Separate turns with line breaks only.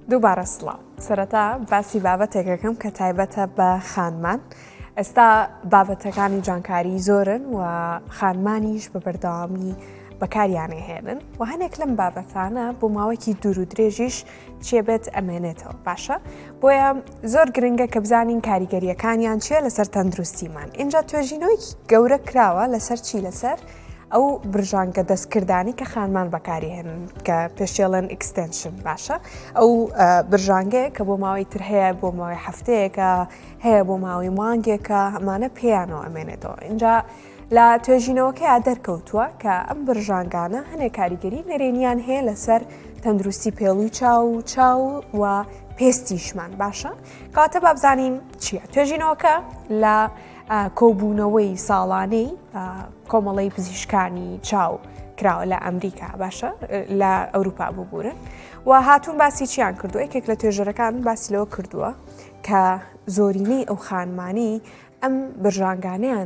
دووبارە سڵاو سەرەتا باسی بابەتێکەکەم کە تایبەتە بە خانمان. ئێستا بابەتەکانی جانکاری زۆرن و خانمانیش بە بەردەوامی بەکاریانێ هێنن و هەنێک لەم بابەتانە بۆ ماوەیەکی دوور و درێژیش چێبێت ئەمێنێتەوە باشە بۆیە زۆر گرنگە کە بزانین کاریگەریەکانیان چیە لەسەر تەندروستیمان. اینجا توێژینەوەی گەورە کراوە لەسەر چی لەسەر ئەو برژانگە دەستکردانی کە خانمان بەکاریهێنن کە پێشێڵەن ئکستێنشن باشە ئەو برژانگەیە کە بۆ ماوەی تر هەیە بۆ ماوەی هەفتەیەکە هەیە بۆ ماوەی مانگێکە ئەمانە پێیانەوە ئەمێنێتەوە. اینجا لە توێژینەوەکەی دەرکەوتووە کە ئەم برژانگانە هەنێک کاریگەری نەرێنیان هەیە لەسەر تەندروستی پێڵووی چاو و پێستیشمان باشە کاتە بابزانین چییە. توێژینەوەکە لە کۆبوونەوەی ساڵانەی کۆمەڵی پزیشکانی چاو کراوە لە ئەمریکا باشە لە ئەوروپا ببوورن و هاتوون باسی چیان کردووە. یەکێک لە توێژەرەکان باسی لەوە کردووە کە زۆرینەی ئەو خانمانی ئەم برژانگانەیان